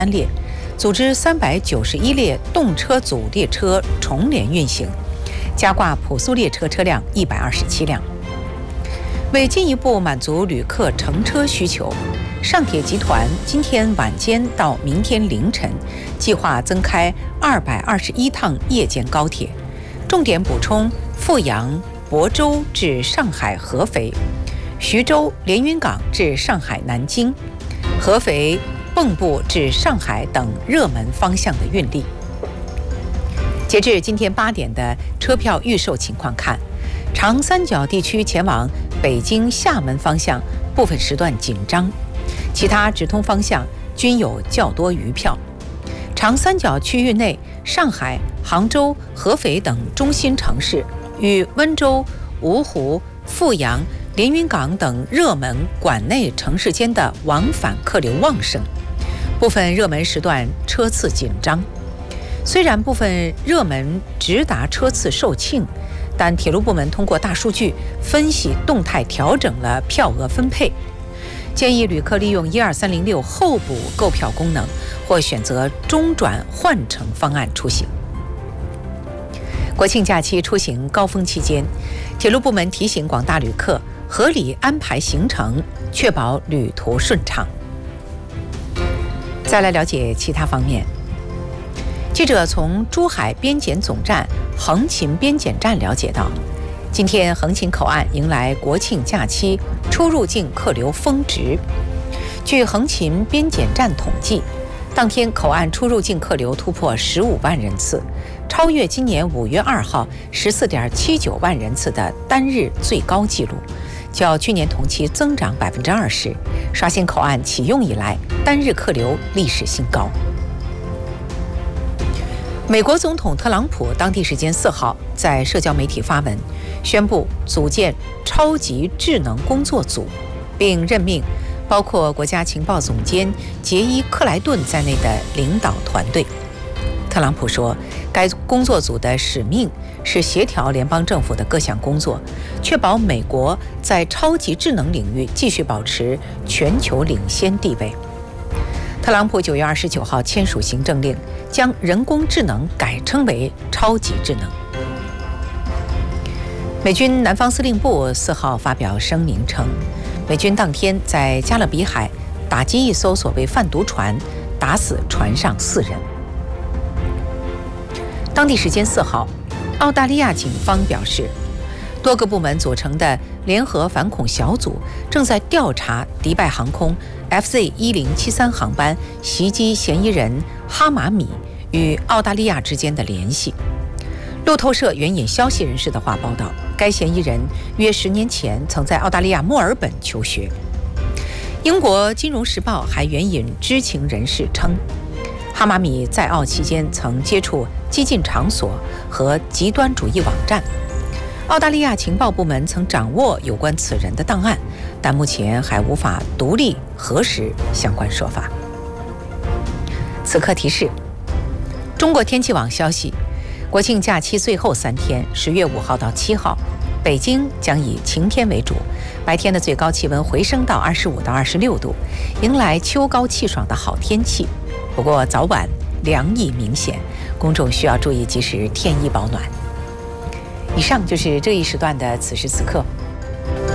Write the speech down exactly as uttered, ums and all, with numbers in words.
列，组织三百九十一列动车组列车重联运行，加挂普速列车车辆一百二十七辆。为进一步满足旅客乘车需求，上铁集团今天晚间到明天凌晨计划增开二百二十一趟夜间高铁，重点补充阜阳、亳州至上海合肥、徐州、连云港至上海南京、合肥、蚌埠至上海等热门方向的运力。截至今天八点的车票预售情况看，长三角地区前往北京、厦门方向部分时段紧张，其他直通方向均有较多余票。长三角区域内，上海、杭州、合肥等中心城市与温州、芜湖、阜阳、连云港等热门管内城市间的往返客流旺盛，部分热门时段车次紧张。虽然部分热门直达车次售罄，但铁路部门通过大数据分析动态调整了票额分配，建议旅客利用一二三零六候补购票功能，或选择中转换乘方案出行。国庆假期出行高峰期间，铁路部门提醒广大旅客合理安排行程，确保旅途顺畅。再来了解其他方面。记者从珠海边检总站横琴边检站了解到，今天横琴口岸迎来国庆假期出入境客流峰值。据横琴边检站统计，当天口岸出入境客流突破十五万人次，超越今年五月二号十四点七九万人次的单日最高纪录，较去年同期增长百分之二十，刷新口岸启用以来单日客流历史新高。美国总统特朗普当地时间四号在社交媒体发文，宣布组建超级智能工作组，并任命包括国家情报总监杰伊·克莱顿在内的领导团队。特朗普说，该工作组的使命是协调联邦政府的各项工作，确保美国在超级智能领域继续保持全球领先地位。特朗普九月二十九号签署行政令，将人工智能改称为超级智能。美军南方司令部四号发表声明称，美军当天在加勒比海打击一艘所谓贩毒船，打死船上四人。当地时间四号，澳大利亚警方表示，多个部门组成的联合反恐小组正在调查迪拜航空 F Z 一零七三航班袭击嫌疑人哈马米与澳大利亚之间的联系。路透社援引消息人士的话报道，该嫌疑人约十年前曾在澳大利亚墨尔本求学。英国金融时报还援引知情人士称，哈马米在澳期间曾接触激进场所和极端主义网站。澳大利亚情报部门曾掌握有关此人的档案，但目前还无法独立核实相关说法。此刻提示：中国天气网消息，国庆假期最后三天，十月五号到七号，北京将以晴天为主，白天的最高气温回升到二十五到二十六度，迎来秋高气爽的好天气。不过早晚凉意明显，公众需要注意及时添衣保暖。以上就是这一时段的此时此刻。